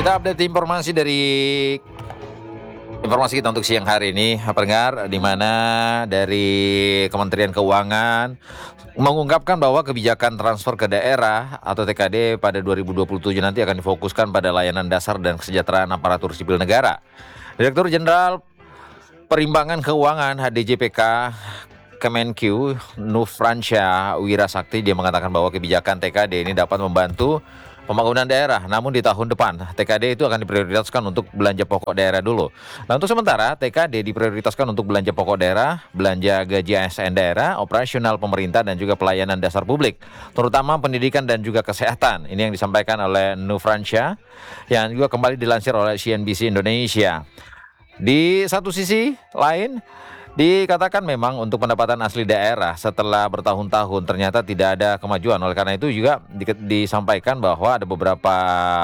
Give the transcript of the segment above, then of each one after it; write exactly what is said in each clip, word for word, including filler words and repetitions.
Kita update informasi dari informasi kita untuk siang hari ini, pendengar, di mana dari Kementerian Keuangan mengungkapkan bahwa kebijakan transfer ke daerah atau T K D pada dua ribu dua puluh tujuh nanti akan difokuskan pada layanan dasar dan kesejahteraan aparatur sipil negara. Direktur Jenderal Perimbangan Keuangan H D J P K Kemenq Nufransyah Wirasakti, dia mengatakan bahwa kebijakan T K D ini dapat membantu pembangunan daerah, namun di tahun depan T K D itu akan diprioritaskan untuk belanja pokok daerah dulu. Nah, untuk sementara T K D diprioritaskan untuk belanja pokok daerah, belanja gaji A S N daerah, operasional pemerintah dan juga pelayanan dasar publik, terutama pendidikan dan juga kesehatan. Ini yang disampaikan oleh Nufransyah yang juga kembali dilansir oleh C N B C Indonesia. Di satu sisi lain, dikatakan memang untuk pendapatan asli daerah setelah bertahun-tahun ternyata tidak ada kemajuan. Oleh karena itu juga di, disampaikan bahwa ada beberapa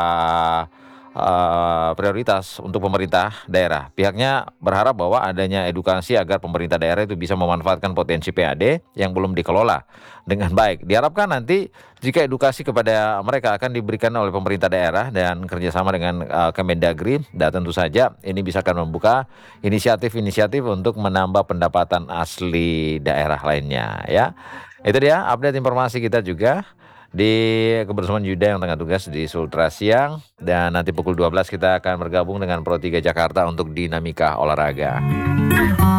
uh, prioritas untuk pemerintah daerah. Pihaknya berharap bahwa adanya edukasi agar pemerintah daerah itu bisa memanfaatkan potensi P A D yang belum dikelola dengan baik. Diharapkan nanti jika edukasi kepada mereka akan diberikan oleh pemerintah daerah dan kerjasama dengan uh, Kemendagri, dan tentu saja ini bisa akan membuka inisiatif-inisiatif untuk menambah pendapatan asli daerah lainnya, ya. Itu dia update informasi kita juga di kebersamaan Yuda yang tengah tugas di Sultra Siang, dan nanti pukul dua belas kita akan bergabung dengan Pro tiga Jakarta untuk dinamika olahraga.